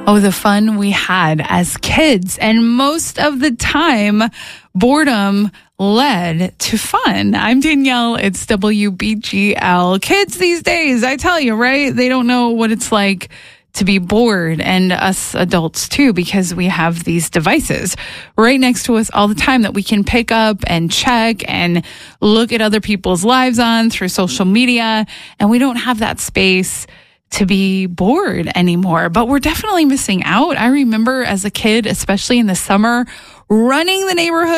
Oh, the fun we had as kids. And most of the time, boredom led to fun. I'm Danielle. It's WBGL. Kids these days, I tell you, right? They don't know what it's like to be bored, and us adults too, because we have these devices right next to us all the time that we can pick up and check and look at other people's lives on through social media. And we don't have that space to be bored anymore, but we're definitely missing out. I remember as a kid, especially in the summer, running the neighborhood